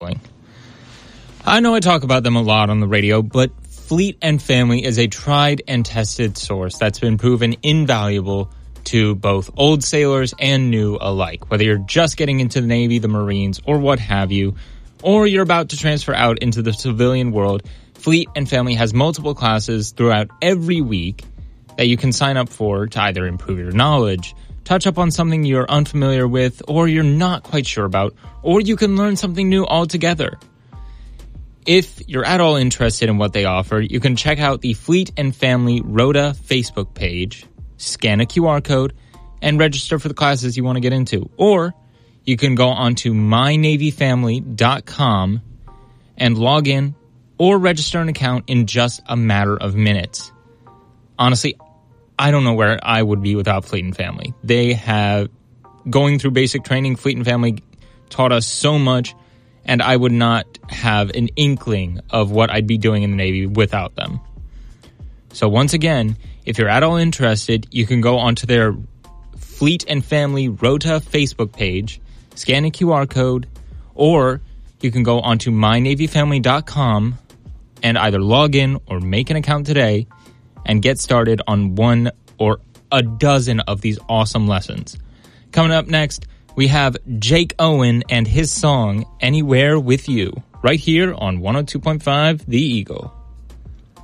I know I talk about them a lot on the radio, but Fleet and Family is a tried and tested source that's been proven invaluable to both old sailors and new alike. Whether you're just getting into the Navy, the Marines, or what have you, or you're about to transfer out into the civilian world, Fleet and Family has multiple classes throughout every week that you can sign up for to either improve your knowledge, touch up on something you're unfamiliar with or you're not quite sure about, or you can learn something new altogether. If you're at all interested in what they offer, you can check out the Fleet and Family Rota Facebook page, scan a QR code, and register for the classes you want to get into. Or you can go onto mynavyfamily.com and log in or register an account in just a matter of minutes. Honestly, I don't know where I would be without Fleet and Family. They have, going through basic training, Fleet and Family taught us so much, and I would not have an inkling of what I'd be doing in the Navy without them. So once again, if you're at all interested, you can go onto their Fleet and Family Rota Facebook page, scan a QR code, or you can go onto mynavyfamily.com and either log in or make an account today and get started on one or a dozen of these awesome lessons. Coming up next, we have Jake Owen and his song, Anywhere With You, right here on 102.5 The Eagle.